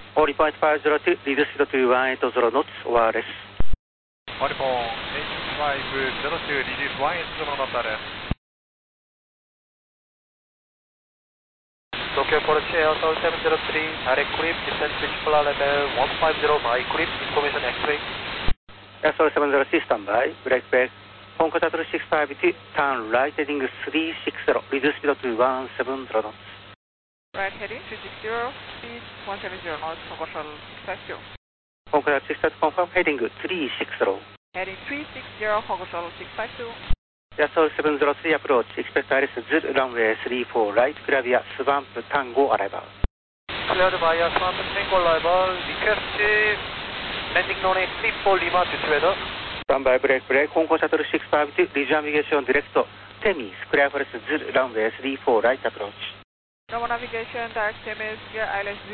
All point 502, lead speed to 180 knots, ORS. All point 502, reduce 180 knots, RS. Tokyo Porsche Air Seoul 703, direct clip, descent switch polar level 150 by clip, information X-ray. Air Seoul 703, standby, brake brake. Hong Kong Shuttle 652, turn right heading 360, reduce speed to 170 knots. Right heading 360, speed 170 knots, Hong Kong Shuttle 652. Hong Kong Shuttle 652, confirm, heading 360. Heading 360, Hong Kong Shuttle 652. Air Seoul 703 approach, expect ILS ZIL runway 34 right, clear via Swamp Tango arrival. Cleared via Swamp Tango arrival, request landing runway 34 Lima to weather. Standby brake brake, Hong Kong Shuttle 652, navigation direct, Temis, clear for ZIL runway 34 right approach. Normal navigation, direct Temis, clear ILS